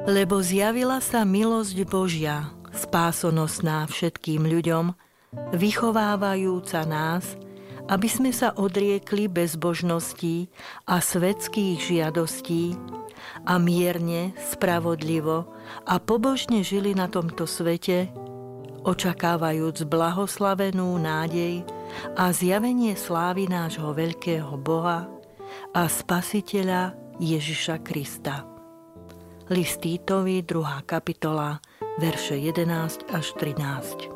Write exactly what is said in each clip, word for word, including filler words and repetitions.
Lebo zjavila sa milosť Božia, spásonosná všetkým ľuďom, vychovávajúca nás, aby sme sa odriekli bezbožností a svetských žiadostí a mierne, spravodlivo a pobožne žili na tomto svete, očakávajúc blahoslavenú nádej a zjavenie slávy nášho veľkého Boha a Spasiteľa Ježiša Krista. List Týtovi, druhá kapitola, verše jedenásť až trinásť.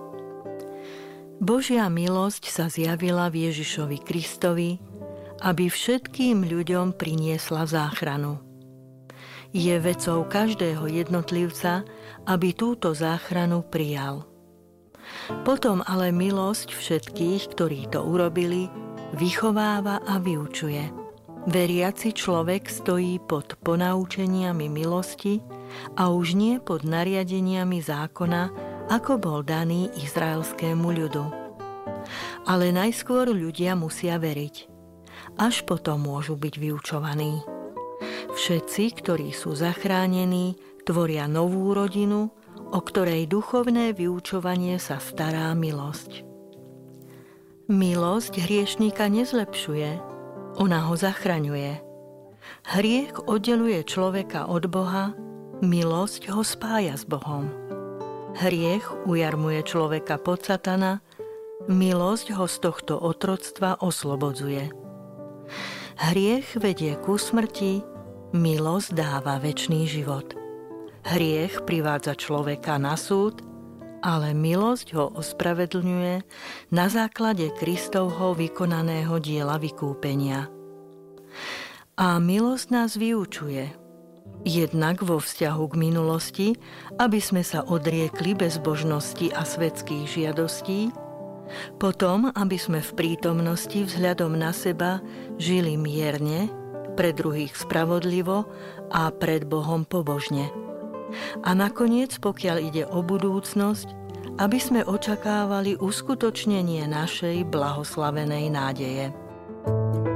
Božia milosť sa zjavila v Ježišovi Kristovi, aby všetkým ľuďom priniesla záchranu. Je vecou každého jednotlivca, aby túto záchranu prijal. Potom ale milosť všetkých, ktorí to urobili, vychováva a vyučuje. Veriaci človek stojí pod ponaučeniami milosti a už nie pod nariadeniami zákona, ako bol daný izraelskému ľudu. Ale najskôr ľudia musia veriť. Až potom môžu byť vyučovaní. Všetci, ktorí sú zachránení, tvoria novú rodinu, o ktorej duchovné vyučovanie sa stará milosť. Milosť hriešníka nezlepšuje, ona ho zachraňuje. Hriech oddeluje človeka od Boha, milosť ho spája s Bohom. Hriech ujarmuje človeka pod satana, milosť ho z tohto otroctva oslobodzuje. Hriech vedie ku smrti, milosť dáva večný život. Hriech privádza človeka na súd, ale milosť ho ospravedlňuje na základe Kristovho vykonaného diela vykúpenia. A milosť nás vyučuje, jednak vo vzťahu k minulosti, aby sme sa odriekli bezbožnosti a svetských žiadostí, potom, aby sme v prítomnosti vzhľadom na seba žili mierne, pre druhých spravodlivo a pred Bohom pobožne. A nakoniec, pokiaľ ide o budúcnosť, aby sme očakávali uskutočnenie našej blahoslavenej nádeje.